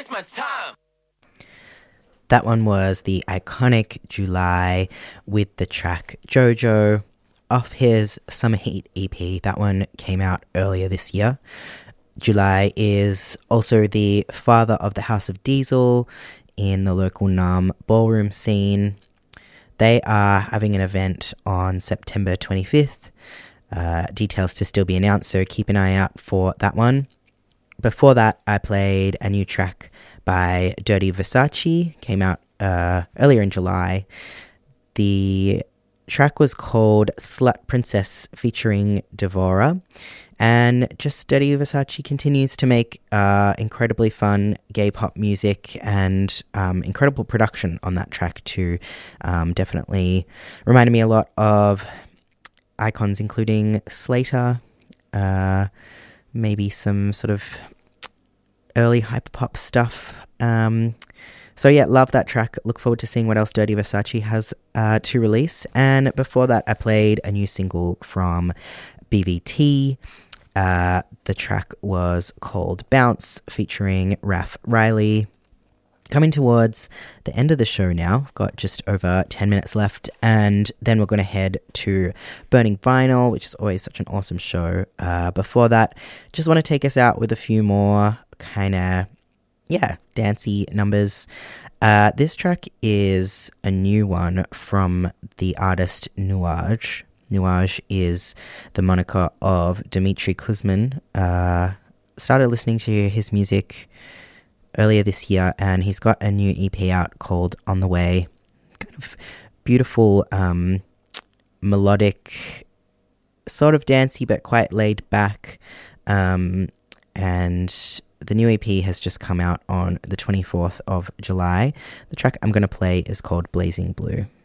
waste my time. That one was the iconic July with the track Jojo off his Summer Heat EP. That one came out earlier this year. July is also the father of the House of Diesel in the local Nam ballroom scene. They are having an event on September 25th. Details to still be announced, so keep an eye out for that one. Before that, I played a new track by Dirty Versace, came out earlier in July. The track was called Slut Princess featuring Devora, and just Dirty Versace continues to make incredibly fun gay pop music and incredible production on that track too. Definitely reminded me a lot of icons including Slater, maybe some sort of early hyperpop stuff. So yeah, love that track. Look forward to seeing what else Dirty Versace has to release. And before that, I played a new single from BVT. The track was called Bounce, featuring Raph Riley. Coming towards the end of the show now. We've got just over 10 minutes left, and then we're going to head to Burning Vinyl, which is always such an awesome show. Before that, just want to take us out with a few more kind of, dancey numbers. This track is a new one from the artist Nuage. Nuage is the moniker of Dmitry Kuzmin. Started listening to his music earlier this year, and he's got a new EP out called On the Way. Kind of beautiful, melodic, sort of dancey, but quite laid back. And the new EP has just come out on the 24th of July. The track I'm going to play is called Blazing Blue.